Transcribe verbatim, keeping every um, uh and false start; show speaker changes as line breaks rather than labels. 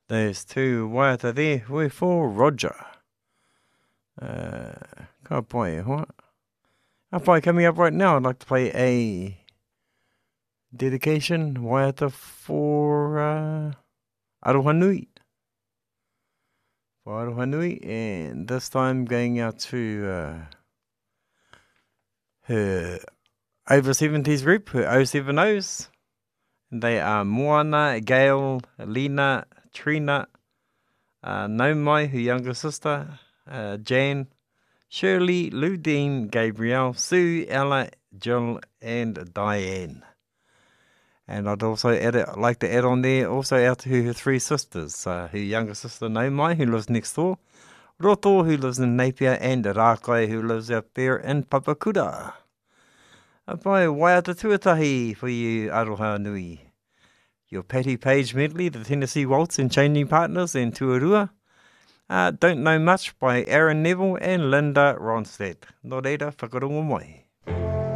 There's two waiata there. We're for Roger. Uh, ka pai, hoa. Ka pai coming up right now. I'd like to play a dedication waiata for uh, Aroha Nui. For Aroha Nui, and this time going out to uh, her over seventies group, her oh seven ohs. And they are Moana, Gail, Lena, Trina, uh, Naumai, her younger sister, uh, Jan, Shirley, Ludine, Gabrielle, Sue, Ella, Jill, and Diane. And I'd also add it, like to add on there also out to her three sisters, uh, her younger sister Naumai, who lives next door, Roto, who lives in Napier, and Rakai, who lives out there in Papakura. Apai, waiata tuatahi for you, Aroha Nui. Your Patty Page medley, the Tennessee Waltz and Changing Partners, and Tuarua. Uh, Don't Know Much by Aaron Neville and Linda Ronstadt. Nō reira, whakarongo mai.